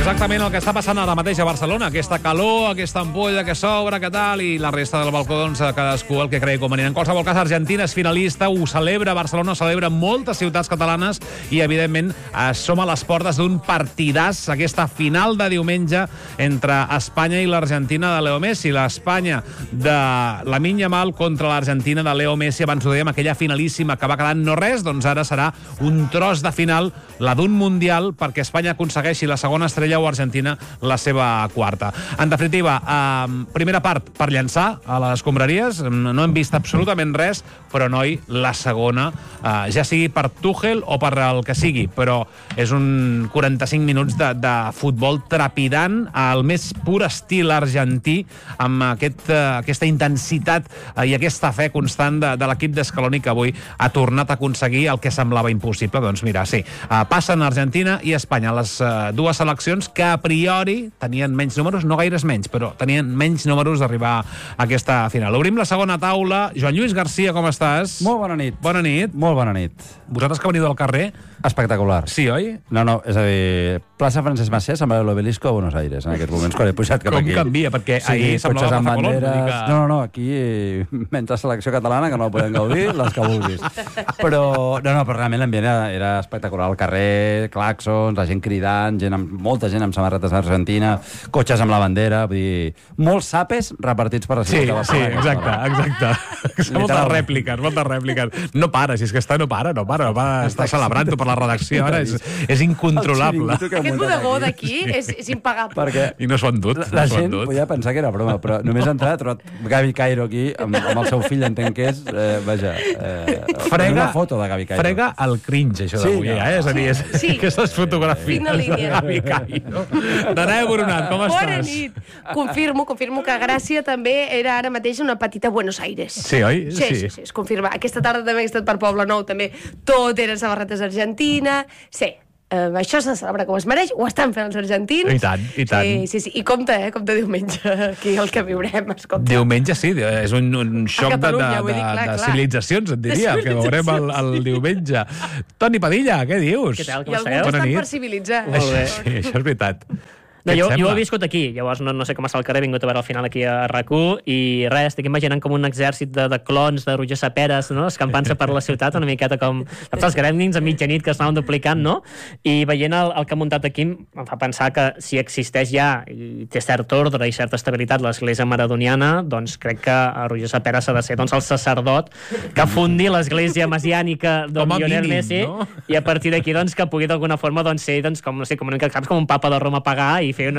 exactament el que està passant ara mateix a Barcelona. Aquesta calor, aquesta ampolla que s'obre, que tal, i la resta del balcó, doncs, cadascú el que cregui convenient. En qualsevol cas, Argentina és finalista, ho celebra Barcelona, ho celebra moltes ciutats catalanes i, evidentment, som a les portes d'un partidàs, aquesta final de diumenge entre Espanya i l'Argentina de Leo Messi. L'Espanya de Lamine Yamal contra l'Argentina de Leo Messi. Abans ho dèiem, aquella finalíssima que va quedant no res, doncs ara serà un tros de final, la d'un Mundial, perquè Espanya aconsegueixi la segona estrella o Argentina la seva quarta. En definitiva, primera part per llançar a les escombraries, no hem vist absolutament res, però, noi, la segona, ja sigui per Tuchel o per el que sigui, però és un 45 minuts de futbol trepidant, al més pur estil argentí, amb aquesta intensitat i aquesta fe constant de l'equip d'Escaloni, que avui ha tornat a aconseguir el que semblava impossible. Doncs mira, sí, passen Argentina i Espanya, les dues seleccions que a priori tenien menys números, no gaires menys, però tenien menys números d'arribar a aquesta final. Obrim la segona taula. Joan Lluís Garcia, com estàs? Molt bona nit. Bona nit. Molt bona nit. Vosaltres que veniu del carrer? Espectacular. Sí, oi? No, és a dir, plaça Francesc Macià sembla l'obelisco a Buenos Aires, en aquests moments, quan he pujat cap aquí. Com canvia? Perquè ahir semblava Plaza Colón. No, aquí menys la selecció catalana, que no la podem gaudir, les que vulguis. Però realment l'ambient era espectacular. Al carrer, claxons, la gent cridant, molta gent amb samarretes d'Argentina, cotxes amb la bandera, vull dir, molts sapes repartits per la ciutat de Barcelona. Sí, exacte. Moltes rèpliques. No para, si és que no para. Està celebrant-ho per la redacció, ara és incontrolable. Aquest bodegó d'aquí és impagable. I no s'ho han dut. La gent podia pensar que era broma, però només entrar ha trobat Gavi Cairo aquí, amb el seu fill, entenc que és, una foto de Gavi Cairo. Frega el cringe, això d'avui, és a dir, aquestes fotografies de Gavi Cairo. Danai Boronat, com estàs? Bona nit. Confirmo que Gràcia també era ara mateix una petita Buenos Aires. Sí, oi? Sí, es confirma. Aquesta tarda també he estat per Poble Nou, també tot eren samarretes d'Argentina. Sí, això se celebra com es mereix, ho estan fent els argentins. I tant. Sí. I compte diumenge, aquí el que viurem, escolta. Diumenge, sí, és un xoc de civilitzacions, et diria, que veurem el diumenge. Toni Padilla, què dius? Què tal, com esteu? I alguns estan per civilitzar. Sí, això és veritat. No, jo ho he viscut aquí, llavors no sé com està al carrer, he vingut a veure al final aquí a RAC1 i res, estic imaginant com un exèrcit de clons de Roger Saperes, no? Escampant-se per la ciutat, una miqueta com els gremlins a mitjanit que estaven duplicant, no? I veient el que ha muntat aquí em fa pensar que si existeix ja i té cert ordre i certa estabilitat l'església maradoniana, doncs crec que Roger Saperes ha de ser el sacerdot que fundi l'església messiànica de Lionel Messi, no? I a partir d'aquí que pugui d'alguna forma ser com una mica com un papa de Roma pagà i fer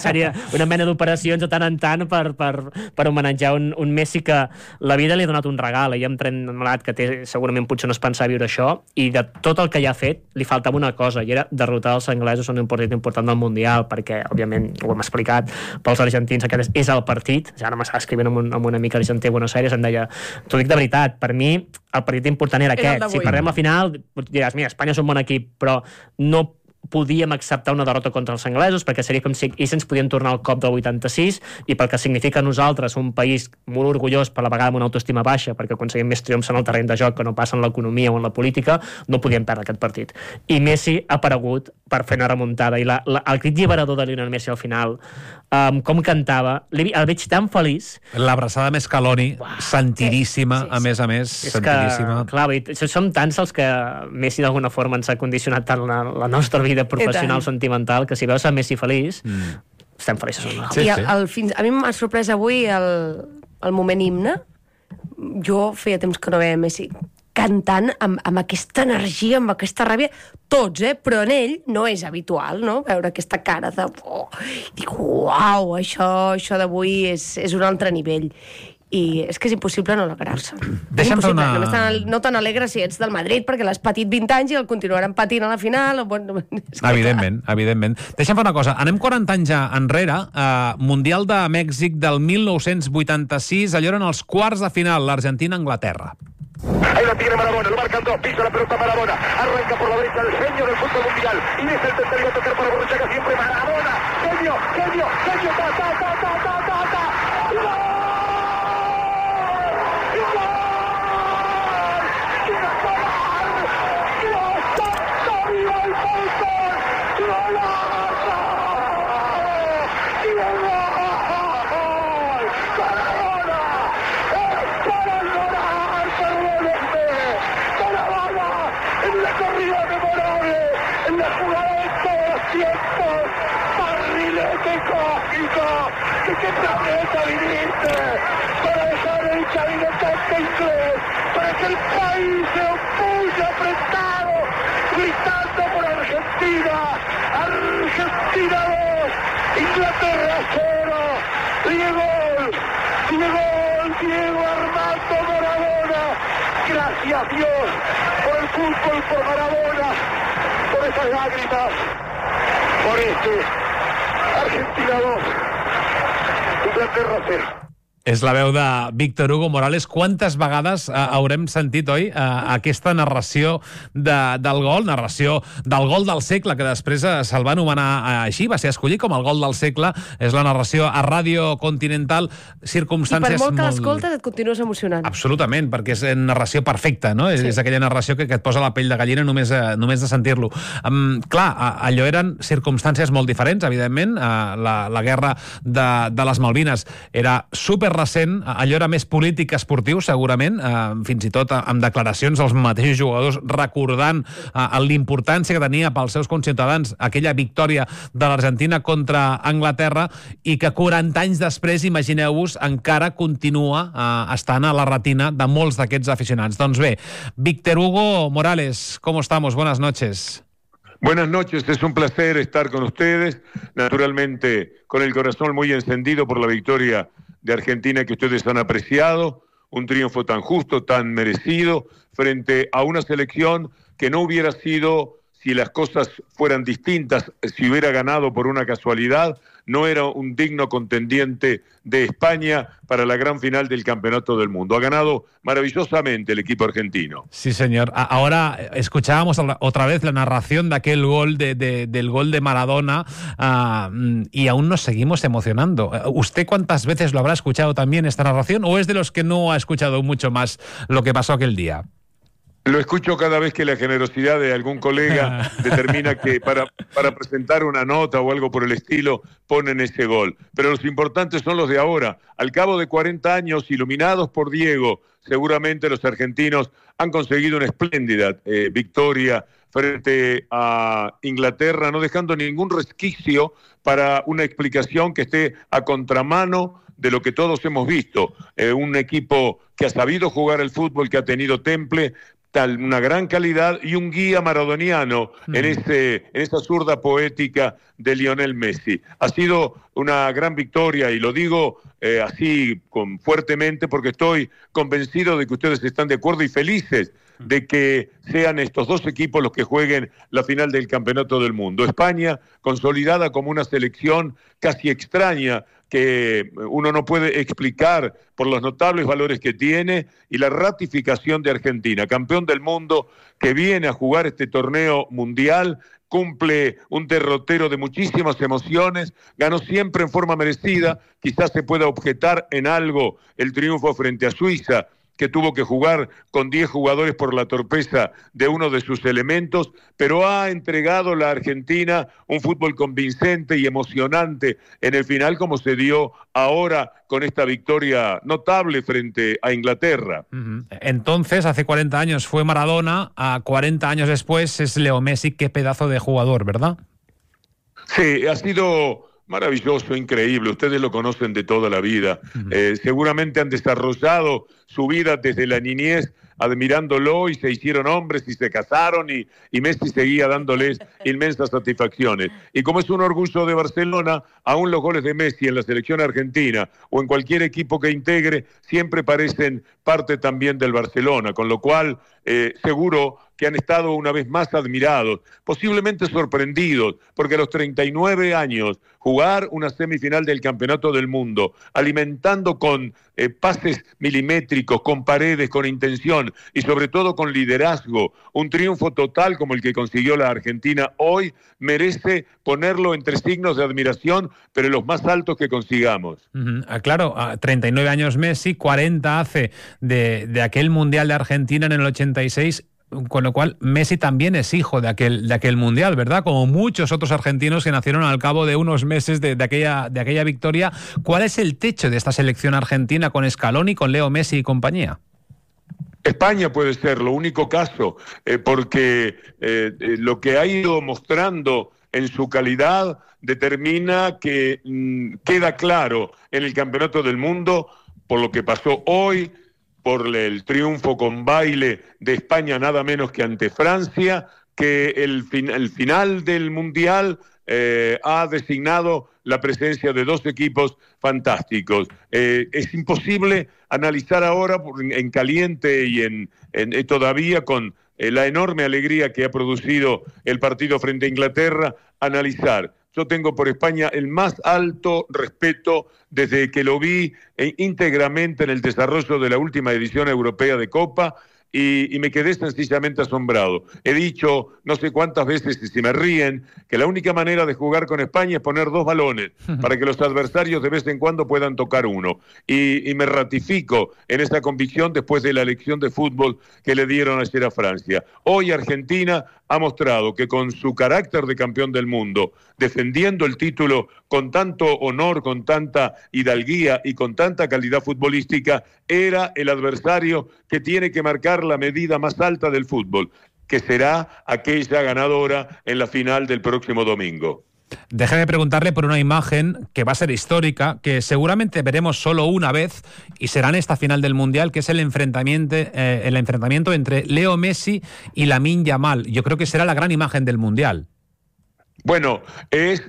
una mena d'operacions de tant en tant per homenatjar un Messi que la vida li ha donat un regal. Ell amb 30 d'edat, que té, segurament potser no es pensava viure això, i de tot el que ja ha fet li faltava una cosa, i era derrotar els anglesos en un partit important del Mundial, perquè, òbviament, ho hem explicat, pels argentins aquest és el partit. Ara m'estava escrivint amb una mica argentí a Buenos Aires, em deia, t'ho dic de veritat, per mi el partit important era aquest. Si perdem la final, diràs, mira, Espanya és un bon equip, però no podíem acceptar una derrota contra els anglesos perquè seria com si ells ens podien tornar al cop del 86 i pel que significa nosaltres un país molt orgullós per la vegada amb una autoestima baixa perquè aconseguim més triomfs en el terreny de joc que no passa en l'economia o en la política, no podíem perdre aquest partit. I Messi ha aparegut per fer una remuntada i el crit lliberador de Lionel Messi al final, com cantava, el veig tan feliç. L'abraçada amb Scaloni, sentidíssima, a més, sentidíssima. Clar, som tants els que Messi d'alguna forma ens ha condicionat tant la nostra vida professional sentimental que si veus a Messi feliç estem feliços amb nosaltres. A mi m'ha sorprès avui el moment himne. Jo feia temps que no veia Messi cantant amb aquesta energia, amb aquesta ràbia, tots, però en ell no és habitual, no?, veure aquesta cara de dic, uau, això d'avui és un altre nivell. I és que és impossible no alegrar-se. Deixa'm fer una... No tan alegre si ets del Madrid, perquè l'has patit 20 anys i el continuaran patint a la final. Evidentment. Deixa'm fer una cosa. Anem 40 anys enrere. Mundial de Mèxic del 1986. Allò eren els quarts de final. L'Argentina-Anglaterra. Ahí lo tiene Maradona, lo marcan dos, pisa la pelota Maradona, arranca por la derecha el genio del fútbol mundial, y es el tercero a tocar para Borruchaga, siempre Maradona, genio, qué planeta viniste, para dejar el caminotante inglés, para que el país se opulle apretado, gritando por Argentina. Argentina 2, Inglaterra 0. Diego Armando Maradona. Gracias Dios por el fútbol, por Maradona, por esas lágrimas, por Argentina 2, Inglaterra 0. És la veu de Víctor Hugo Morales. Quantes vegades haurem sentit, oi, aquesta narració del gol del segle, que després se'l va anomenar així, va ser escollit com el gol del segle. És la narració a Ràdio Continental, circumstàncies... I per molt que molt... l'escoltes et continues emocionant. Absolutament, perquè és narració perfecta, no? Sí. És aquella narració que et posa la pell de gallina només de sentir-lo. Clar, allò eren circumstàncies molt diferents, evidentment. La guerra de les Malvines era super recent, allò era més polític que esportiu, segurament, fins i tot amb declaracions dels mateixos jugadors recordant l'importància que tenia pels seus conciutadans aquella victòria de l'Argentina contra Anglaterra, i que 40 anys després, imagineu-vos, encara continua estant a la retina de molts d'aquests aficionats. Doncs bé, Víctor Hugo Morales, ¿cómo estamos? Buenas noches. Buenas noches, es un placer estar con ustedes, naturalmente con el corazón muy encendido por la victoria de Argentina que ustedes han apreciado, un triunfo tan justo, tan merecido, frente a una selección que no hubiera sido, si las cosas fueran distintas, si hubiera ganado por una casualidad, no era un digno contendiente de España para la gran final del Campeonato del Mundo. Ha ganado maravillosamente el equipo argentino. Sí, señor. Ahora escuchábamos otra vez la narración de aquel gol del gol de Maradona y aún nos seguimos emocionando. ¿Usted cuántas veces lo habrá escuchado también esta narración, o es de los que no ha escuchado mucho más lo que pasó aquel día? Lo escucho cada vez que la generosidad de algún colega determina que para presentar una nota o algo por el estilo ponen ese gol. Pero los importantes son los de ahora. Al cabo de 40 años, iluminados por Diego, seguramente los argentinos han conseguido una espléndida victoria frente a Inglaterra, no dejando ningún resquicio para una explicación que esté a contramano de lo que todos hemos visto. Un equipo que ha sabido jugar el fútbol, que ha tenido temple, una gran calidad y un guía maradoniano en esa zurda poética de Lionel Messi. Ha sido una gran victoria, y lo digo así fuertemente porque estoy convencido de que ustedes están de acuerdo y felices de que sean estos dos equipos los que jueguen la final del Campeonato del Mundo. España, consolidada como una selección casi extraña, que uno no puede explicar por los notables valores que tiene, y la ratificación de Argentina, campeón del mundo, que viene a jugar este torneo mundial, cumple un derrotero de muchísimas emociones, ganó siempre en forma merecida, quizás se pueda objetar en algo el triunfo frente a Suiza, que tuvo que jugar con 10 jugadores por la torpeza de uno de sus elementos, pero ha entregado la Argentina un fútbol convincente y emocionante en el final, como se dio ahora con esta victoria notable frente a Inglaterra. Entonces, hace 40 años fue Maradona, a 40 años después es Leo Messi. Qué pedazo de jugador, ¿verdad? Sí, ha sido maravilloso, increíble. Ustedes lo conocen de toda la vida. Seguramente han desarrollado su vida desde la niñez admirándolo, y se hicieron hombres y se casaron, y Messi seguía dándoles inmensas satisfacciones. Y como es un orgullo de Barcelona, aún los goles de Messi en la selección argentina o en cualquier equipo que integre siempre parecen parte también del Barcelona, con lo cual seguro que han estado una vez más admirados, posiblemente sorprendidos, porque a los 39 años jugar una semifinal del Campeonato del Mundo, alimentando con pases milimétricos, con paredes, con intención y sobre todo con liderazgo, un triunfo total como el que consiguió la Argentina hoy, merece ponerlo entre signos de admiración, pero los más altos que consigamos. Claro, 39 años Messi, 40 hace de aquel Mundial de Argentina en el 86, con lo cual Messi también es hijo de aquel Mundial, ¿verdad? Como muchos otros argentinos que nacieron al cabo de unos meses de aquella victoria. ¿Cuál es el techo de esta selección argentina con Scaloni, con Leo Messi y compañía? España puede ser lo único caso, porque lo que ha ido mostrando en su calidad, determina que queda claro en el Campeonato del Mundo, por lo que pasó hoy, por el triunfo con baile de España nada menos que ante Francia, que el final del Mundial ha designado la presencia de dos equipos fantásticos. Es imposible analizar ahora en caliente y todavía con la enorme alegría que ha producido el partido frente a Inglaterra, analizar. Yo tengo por España el más alto respeto desde que lo vi íntegramente en el desarrollo de la última edición europea de Copa, y me quedé sencillamente asombrado. He dicho no sé cuántas veces, y si me ríen, que la única manera de jugar con España es poner dos balones para que los adversarios de vez en cuando puedan tocar uno. Y me ratifico en esa convicción después de la lección de fútbol que le dieron ayer a Francia. Hoy Argentina ha mostrado que con su carácter de campeón del mundo, defendiendo el título con tanto honor, con tanta hidalguía y con tanta calidad futbolística, era el adversario que tiene que marcar la medida más alta del fútbol, que será aquella ganadora en la final del próximo domingo. Déjeme preguntarle por una imagen que va a ser histórica, que seguramente veremos solo una vez, y será en esta final del Mundial, que es el enfrentamiento entre Leo Messi y Lamine Yamal. Yo creo que será la gran imagen del Mundial. Bueno, es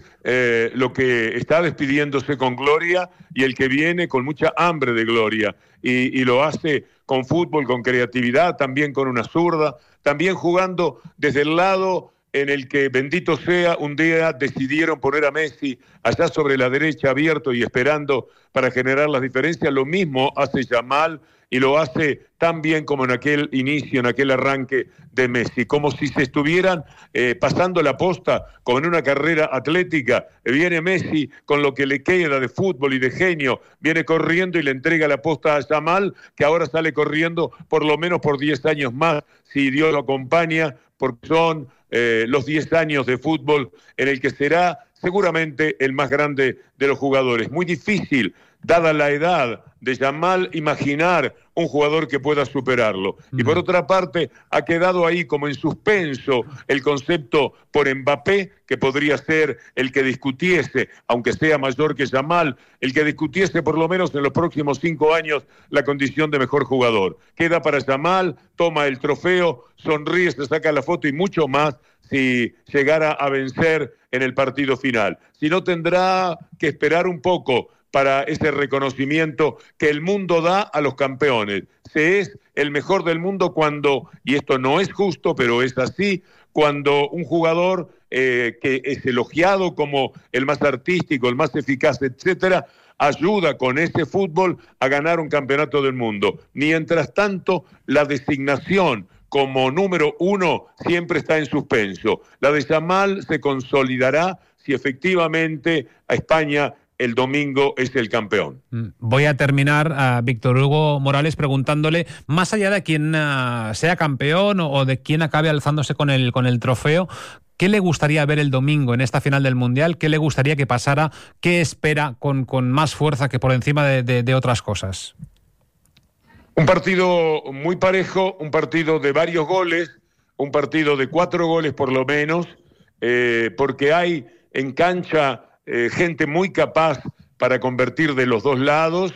lo que está despidiéndose con gloria y el que viene con mucha hambre de gloria. Y lo hace con fútbol, con creatividad, también con una zurda, también jugando desde el lado en el que, bendito sea, un día decidieron poner a Messi allá sobre la derecha, abierto y esperando para generar las diferencias. Lo mismo hace Yamal, y lo hace tan bien como en aquel inicio, en aquel arranque de Messi, como si se estuvieran pasando la posta, como en una carrera atlética. Viene Messi con lo que le queda de fútbol y de genio, viene corriendo y le entrega la posta a Yamal, que ahora sale corriendo por lo menos por 10 años más, si Dios lo acompaña, porque son los 10 años de fútbol en el que será seguramente el más grande de los jugadores. Muy difícil, dada la edad de Yamal, imaginar un jugador que pueda superarlo. Y por otra parte, ha quedado ahí como en suspenso el concepto por Mbappé, que podría ser el que discutiese, aunque sea mayor que Yamal, el que discutiese por lo menos en los próximos 5 años la condición de mejor jugador. Queda para Yamal, toma el trofeo, sonríe, se saca la foto y mucho más si llegara a vencer en el partido final. Si no, tendrá que esperar un poco para ese reconocimiento que el mundo da a los campeones. Se es el mejor del mundo cuando, y esto no es justo, pero es así, cuando un jugador que es elogiado como el más artístico, el más eficaz, etcétera, ayuda con ese fútbol a ganar un campeonato del mundo. Mientras tanto, la designación como número 1 siempre está en suspenso. La de Yamal se consolidará si efectivamente a España el domingo es el campeón. Voy a terminar a Víctor Hugo Morales preguntándole, más allá de quién sea campeón o de quién acabe alzándose con el trofeo, ¿qué le gustaría ver el domingo en esta final del Mundial? ¿Qué le gustaría que pasara? ¿Qué espera con más fuerza que por encima de otras cosas? Un partido muy parejo, un partido de varios goles, un partido de 4 goles por lo menos, porque hay en cancha gente muy capaz para convertir de los dos lados,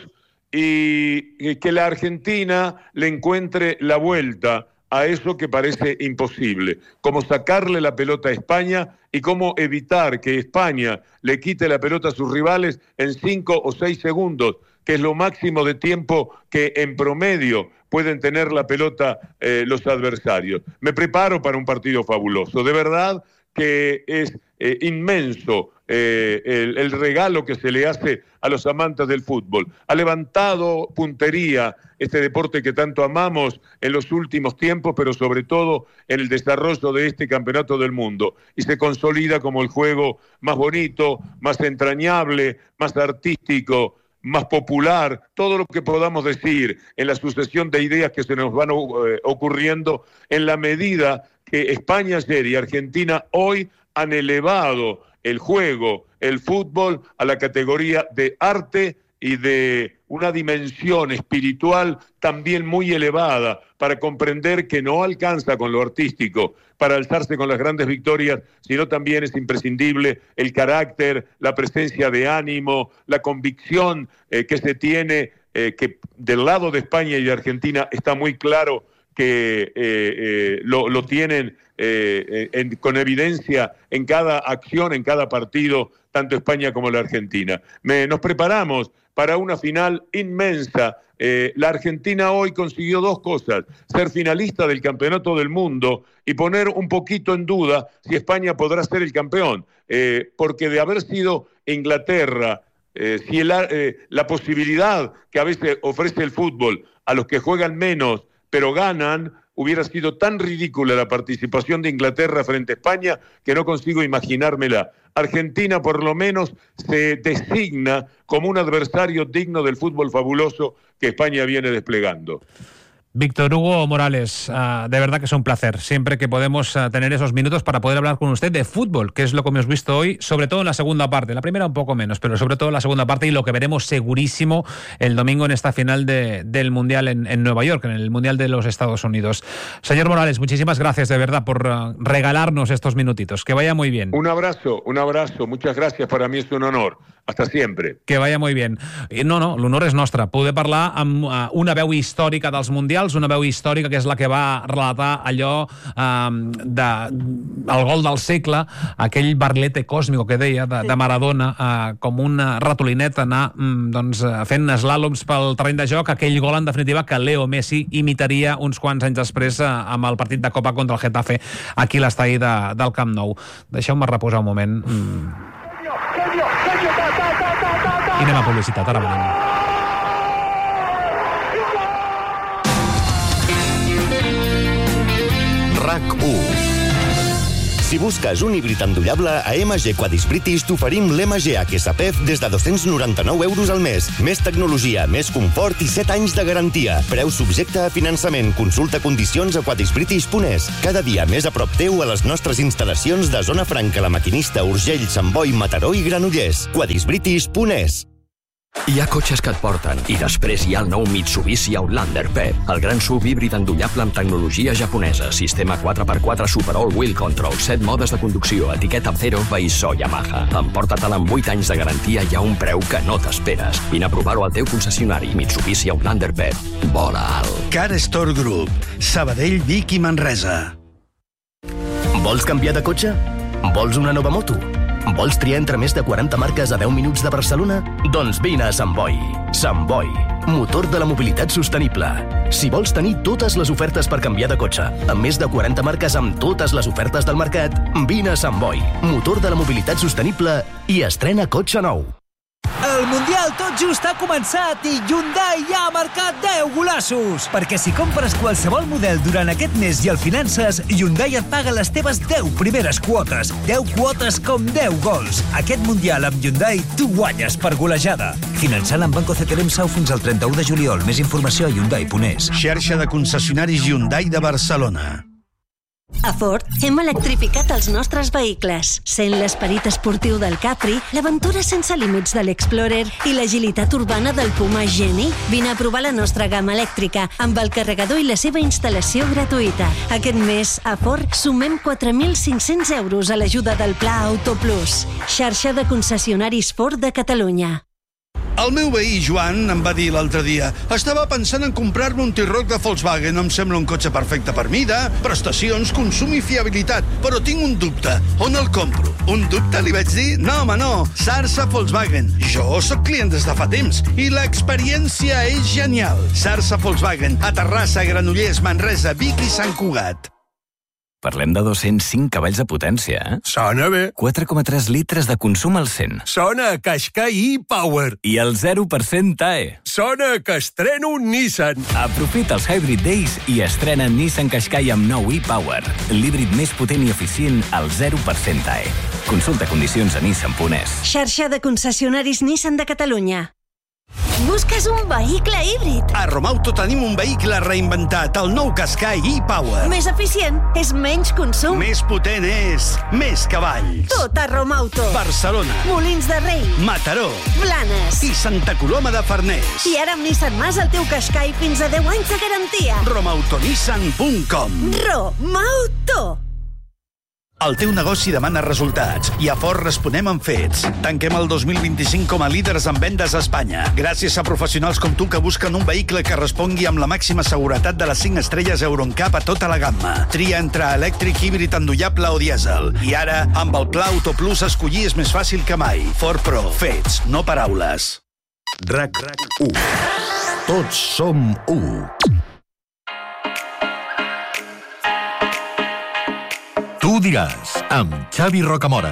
y que la Argentina le encuentre la vuelta a eso que parece imposible, cómo sacarle la pelota a España y cómo evitar que España le quite la pelota a sus rivales en 5 o 6 segundos, que es lo máximo de tiempo que en promedio pueden tener la pelota los adversarios. Me preparo para un partido fabuloso, de verdad que es inmenso el regalo que se le hace a los amantes del fútbol. Ha levantado puntería este deporte que tanto amamos en los últimos tiempos, pero sobre todo en el desarrollo de este campeonato del mundo, y se consolida como el juego más bonito, más entrañable, más artístico, más popular, todo lo que podamos decir en la sucesión de ideas que se nos van ocurriendo en la medida que España ayer y Argentina hoy han elevado el juego, el fútbol, a la categoría de arte y de una dimensión espiritual también muy elevada para comprender que no alcanza con lo artístico para alzarse con las grandes victorias, sino también es imprescindible el carácter, la presencia de ánimo, la convicción que se tiene, que del lado de España y de Argentina está muy claro que lo tienen con evidencia en cada acción, en cada partido, tanto España como la Argentina. Nos preparamos para una final inmensa. La Argentina hoy consiguió dos cosas: ser finalista del Campeonato del Mundo y poner un poquito en duda si España podrá ser el campeón, porque de haber sido Inglaterra, si la posibilidad que a veces ofrece el fútbol a los que juegan menos pero ganan, hubiera sido tan ridícula la participación de Inglaterra frente a España que no consigo imaginármela. Argentina por lo menos se designa como un adversario digno del fútbol fabuloso que España viene desplegando. Víctor Hugo Morales, de verdad que es un placer siempre que podemos tener esos minutos para poder hablar con usted de fútbol, que es lo que hemos visto hoy, sobre todo en la segunda parte. La primera un poco menos, pero sobre todo en la segunda parte, y lo que veremos segurísimo el domingo en esta final del Mundial en Nueva York, en el Mundial de los Estados Unidos. Señor Morales, muchísimas gracias de verdad por regalarnos estos minutitos. Que vaya muy bien. Un abrazo. Muchas gracias. Para mí es un honor. Hasta siempre. Que vaya muy bien. No, l'honor és nostre. Poder parlar amb una veu històrica dels Mundials, una veu històrica que és la que va relatar allò el gol del segle, aquell barlete còsmico que deia de Maradona, com una ratolinet anar fent eslàloms pel terreny de joc, aquell gol en definitiva que Leo Messi imitaria uns quants anys després amb el partit de Copa contra el Getafe aquí a l'estadi del Camp Nou. Deixeu-me reposar un moment. I anem a publicitat, ara venim. RAC1. Si busques un híbrid endollable, a MG Quadis British t'oferim l'MG HSPF des de 299 euros al mes. Més tecnologia, més confort i 7 anys de garantia. Preu subjecte a finançament. Consulta condicions a quadisbritish.es. Cada dia més a prop teu a les nostres instal·lacions de Zona Franca, La Maquinista, Urgell, Sant Boi, Mataró i Granollers. quadisbritish.es. Hi ha cotxes que et porten, i després hi ha el nou Mitsubishi Outlander PEP, el gran SUV híbrid endollable amb tecnologia japonesa, sistema 4x4 Super All-Wheel Control, 7 modes de conducció, etiqueta Zero, veí so Yamaha. Emporta-te'l amb 8 anys de garantia i a un preu que no t'esperes. Vine a provar-ho al teu concessionari. Mitsubishi Outlander PEP. Vola alt. Car Store Group. Sabadell, Vic i Manresa. Vols canviar de cotxe? Vols una nova moto? Vols triar entre més de 40 marques a 10 minuts de Barcelona? Doncs vine a Sant Boi. Sant Boi, motor de la mobilitat sostenible. Si vols tenir totes les ofertes per canviar de cotxe, amb més de 40 marques amb totes les ofertes del mercat, vine a Sant Boi, motor de la mobilitat sostenible, i estrena cotxe nou. El Mundial tot just ha començat i Hyundai ja ha marcat 10 golassos. Perquè si compres qualsevol model durant aquest mes i el finances, Hyundai et paga les teves 10 primeres quotes. 10 quotes com 10 gols. Aquest Mundial amb Hyundai tu guanyes per golejada. Finançant amb Banco CTLM Sau fins al 31 de juliol. Més informació a Hyundai.es. Xarxa de concessionaris Hyundai de Barcelona. A Ford hem electrificat els nostres vehicles. Sent l'esperit esportiu del Capri, l'aventura sense límits de l'Explorer i l'agilitat urbana del Puma Geni. Vine a provar la nostra gamma elèctrica amb el carregador i la seva instal·lació gratuïta. Aquest mes, a Ford, sumem 4.500 euros a l'ajuda del Pla Auto Plus. Xarxa de concessionaris Ford de Catalunya. El meu veí, Joan, em va dir l'altre dia: estava pensant en comprar-me un T-Roc de Volkswagen. Em sembla un cotxe perfecte per mida, prestacions, consum i fiabilitat. Però tinc un dubte. On el compro? Un dubte? Li vaig dir. No, home, no. Sarsa Volkswagen. Jo sóc client des de fa temps i l'experiència és genial. Sarsa Volkswagen, a Terrassa, Granollers, Manresa, Vic i Sant Cugat. Parlem de 205 cavalls de potència, eh? Sona bé. 4,3 litres de consum al 100. Sona a Qashqai e-Power. I el 0% TAE. Sona que estreno un Nissan. Aprofita els Hybrid Days i estrena Nissan Qashqai amb nou e-Power. L'híbrid més potent i eficient al 0% TAE. Consulta condicions a nissan.es. Xarxa de concessionaris Nissan de Catalunya. Busques un vehicle híbrid. A Romauto tenim un vehicle reinventat, el nou Qashqai e-Power. Més eficient és menys consum. Més potent és més cavalls. Tot a Romauto. Barcelona, Molins de Rei, Mataró Blanes i Santa Coloma de Farners. I ara amb Nissan Mas el teu Qashqai fins a 10 anys de garantia. Romautonissan.com. Romauto. El teu negoci demana resultats i a Ford responem amb fets. Tanquem el 2025 com a líders en vendes a Espanya, gràcies a professionals com tu que busquen un vehicle que respongui amb la màxima seguretat de les 5 estrelles Euro NCAP a tota la gamma. Tria entre elèctric, híbrid endollable o dièsel. I ara, amb el Pla Auto Plus, escollir és més fàcil que mai. Ford Pro. Fets, no paraules. RAC1. Tots som 1. Tu diràs, amb Xavi Rocamora.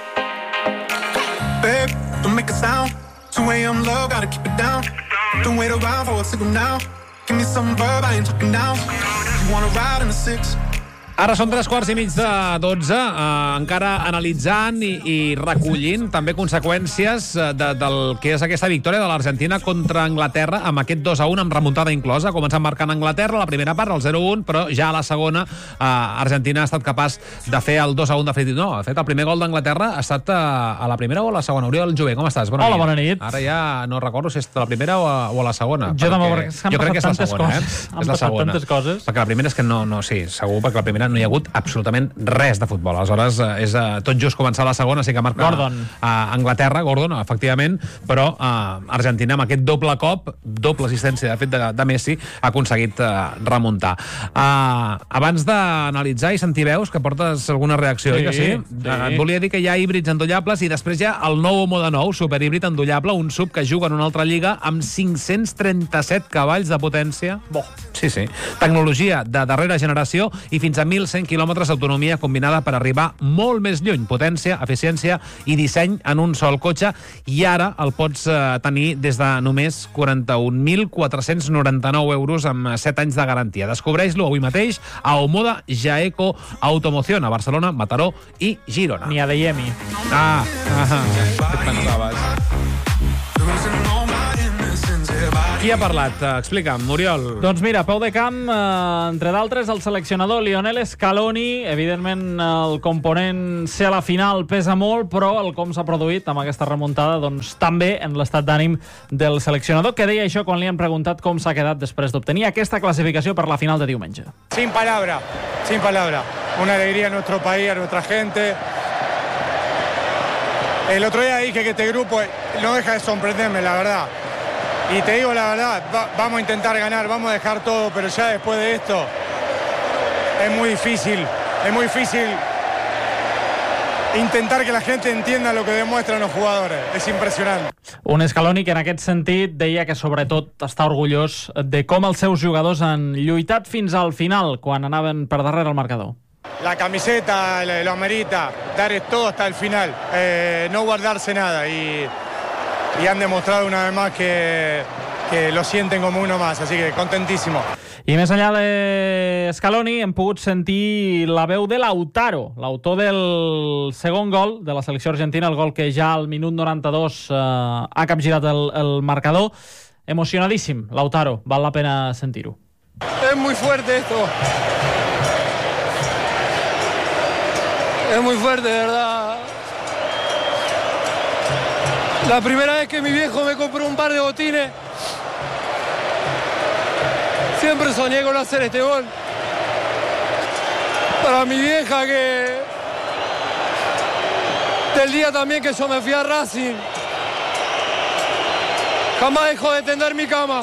Babe, don't make a sound. 2 a.m. low, gotta keep it down. Don't wait around for a signal now. Give me some verb, I ain't talking now. You wanna ride in the 6? Ara són 3:15 encara analitzant i recollint també conseqüències del que és aquesta victòria de l'Argentina contra Anglaterra amb aquest 2-1 amb remuntada inclosa. Començant marcant Anglaterra la primera part, el 0-1, però ja a la segona Argentina ha estat capaç de fer el 2-1 definitiu. No, de fet, el primer gol d'Anglaterra ha estat a la primera o a la segona. Oriol Jové, com estàs? Hola, bona nit. Ara ja no recordo si és a la primera o a la segona. Jo també, perquè jo crec que és la segona, Han passat tantes coses. Perquè la primera és que no, sí, segur, perquè la primera no hi ha hagut absolutament res de futbol. Aleshores, és tot just començar la segona, sí que marca Anglaterra, Gordon, efectivament, però Argentina amb aquest doble cop, doble assistència, de fet, de Messi, ha aconseguit remuntar. Abans d'analitzar i sentir veus, que portes alguna reacció, oi que sí? Et volia dir que hi ha híbrids endollables i després hi ha el nou Homo de nou, superhíbrid endollable, un sub que juga en una altra lliga amb 537 cavalls de potència. Sí. Tecnologia de darrera generació i fins a 1.100 quilòmetres d'autonomia combinada per arribar molt més lluny. Potència, eficiència i disseny en un sol cotxe, i ara el pots tenir des de només 41.499 euros amb 7 anys de garantia. Descobreix-lo avui mateix a Omoda Jaeco Automoción, a Barcelona, Mataró i Girona. Ni a Deiemi. Què pensaves? Qui ha parlat? Explica'm, Oriol. Doncs mira, peu de camp, entre d'altres, el seleccionador Lionel Scaloni. Evidentment, el component ser a la final pesa molt, però el com s'ha produït amb aquesta remuntada, doncs també en l'estat d'ànim del seleccionador, que deia això quan li han preguntat com s'ha quedat després d'obtenir aquesta classificació per la final de diumenge. Sin palabra. Una alegría a nuestro país, a nuestra gente. El otro día dije que este grupo no deja de sorprenderme, la verdad. Y te digo la verdad, vamos a intentar ganar, vamos a dejar todo, pero ya después de esto es muy difícil intentar que la gente entienda lo que demuestran los jugadores. És impressionant. Un Scaloni que en aquest sentit deia que sobretot està orgullós de com els seus jugadors han lluitat fins al final, quan anaven per darrere el marcador. La camiseta lo amerita, dar todo hasta el final, no guardarse nada, y han demostrado una vez más que lo sienten como uno más, así que contentísimo. I més enllà de Scaloni hem pogut sentir la veu de Lautaro, l'autor del segon gol de la selecció argentina, el gol que ja al minut 92 ha capgirat el marcador. Emocionadíssim, Lautaro, val la pena sentir-ho. Es muy fuerte esto. Es muy fuerte, de verdad. La primera vez que mi viejo me compró un par de botines, siempre soñé con hacer este gol. Para mi vieja, que del día también que yo me fui a Racing, jamás dejó de tender mi cama.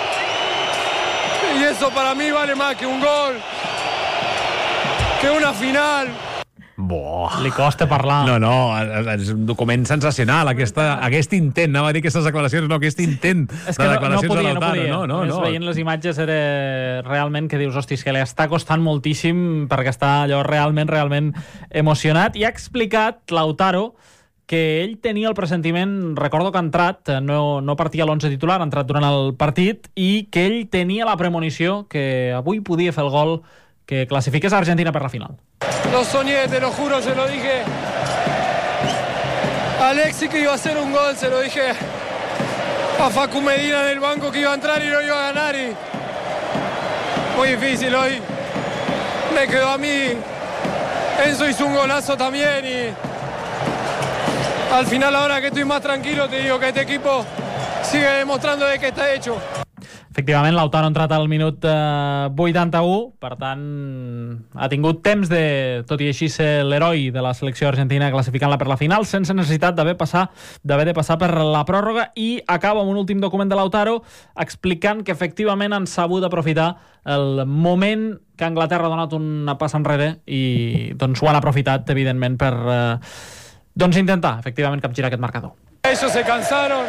Y eso para mí vale más que un gol, que una final. Li costa parlar. No, és un document sensacional, aquest intent, anava a dir aquestes declaracions, no, aquest intent de declaracions de Lautaro. No. Veient les imatges era realment que dius, hosti, que li està costant moltíssim perquè està allò realment emocionat, i ha explicat Lautaro que ell tenia el pressentiment, recordo que ha entrat, no partia a l'11 titular, ha entrat durant el partit, i que ell tenia la premonició que avui podia fer el gol que classifiqués a Argentina per la final. Lo soñé, te lo juro, se lo dije a Alexis que iba a hacer un gol, se lo dije a Facu Medina en el banco que iba a entrar y no iba a ganar. Y muy difícil hoy. Me quedó a mí. Enzo hizo un golazo también y al final, ahora que estoy más tranquilo, te digo que este equipo sigue demostrando de que está hecho. Efectivament, Lautaro ha entrat al minut 81, per tant, ha tingut temps de, tot i així, ser l'heroi de la selecció argentina classificant-la per la final, sense necessitat d'haver de passar per la pròrroga, i acaba amb un últim document de Lautaro explicant que efectivament han sabut aprofitar el moment que Anglaterra ha donat una passa enrere i doncs ho han aprofitat, evidentment, per intentar, efectivament, capgirar aquest marcador. Ellos se cansaron.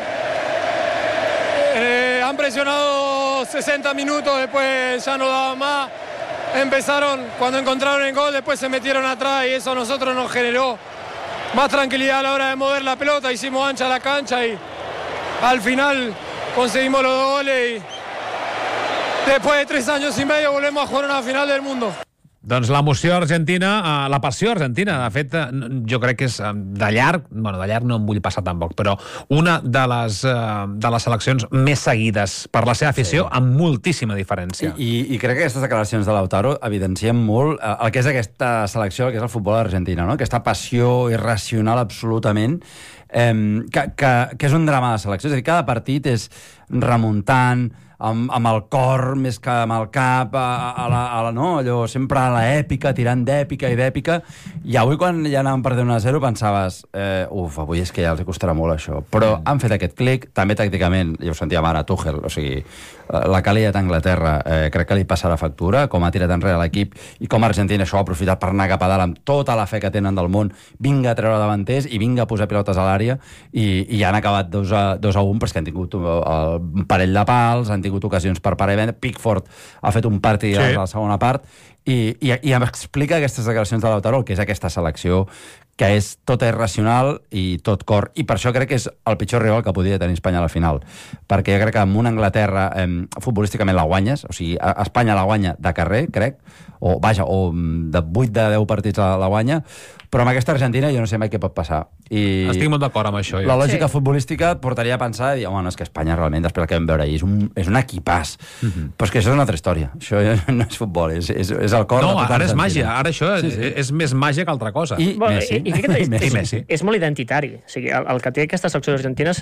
Han presionado 60 minutos, después ya no daban más. Empezaron, cuando encontraron el gol, después se metieron atrás y eso a nosotros nos generó más tranquilidad a la hora de mover la pelota. Hicimos ancha la cancha y al final conseguimos los 2 goles y después de 3 años y medio volvemos a jugar una final del mundo. Doncs l'emoció argentina, la passió argentina, de fet, jo crec que és de llarg no em vull passar tampoc, però una de les seleccions més seguides per la seva afició, amb moltíssima diferència. I crec que aquestes declaracions de Lautaro evidencien molt el que és aquesta selecció, el que és el futbol argentina, no? Aquesta passió irracional absolutament, que és un drama de selecció. És a dir, cada partit és remuntant, amb el cor més que amb el cap, no? Allò, sempre a l'èpica, tirant d'èpica i d'èpica, i avui quan ja anàvem perdent 1-0 pensaves, avui és que ja els costarà molt això, però han fet aquest clic, també tàcticament, ja ho sentíem ara, Tuchel, o sigui, la qualitat d'Anglaterra crec que li passarà factura, com ha tirat enrere l'equip i com Argentina això ha aprofitat per anar cap a dalt amb tota la fe que tenen del món, vinga a treure davanters i vinga a posar pilotes a l'àrea, i han acabat 2-1, però és que han tingut un parell de pals, han tingut ocasions per parar i vendre. Pickford ha fet un partit a la segona part i em explica aquestes declaracions de Lautaro, que és aquesta selecció que és tota irracional i tot cor, i per això crec que és el pitjor rival que podria tenir Espanya a la final, perquè jo crec que amb una Anglaterra futbolísticament la guanyes, o sigui, Espanya la guanya de carrer, crec, o de 8 de 10 partits la guanya, però amb aquesta Argentina jo no sé mai què pot passar. Estic molt d'acord amb això. La lògica futbolística et portaria a pensar i dir, home, és que Espanya realment, després del que vam veure ahir, és un equipàs. Però és que això és una altra història. Això no és futbol, és el cor. No, ara és màgia. Ara això és més màgia que altra cosa. I Messi. És molt identitari. O sigui, el que té aquesta selecció d'Argentina